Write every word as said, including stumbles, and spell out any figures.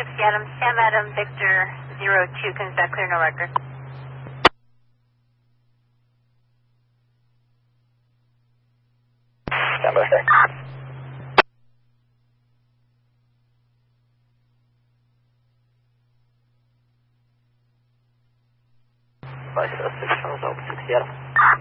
sixty Adam, Sam Adam, Victor zero two, comes back clear, no record. Stand by. Five six, six, sixty Adam.